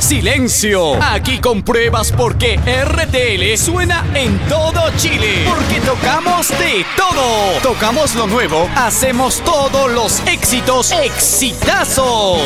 ¡Silencio! Aquí compruebas por qué RTL suena en todo Chile. Porque tocamos de todo. Tocamos lo nuevo, hacemos todos los éxitos, exitazos.